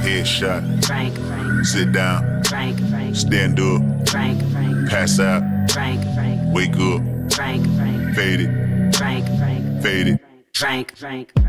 Headshot. Frank, Frank, Sit down. Frank, Frank, Stand up. Frank, Frank, Pass out. Frank, Frank, Wake up. Frank, Frank, Fade it. Frank, Frank, Fade it. Frank, Frank.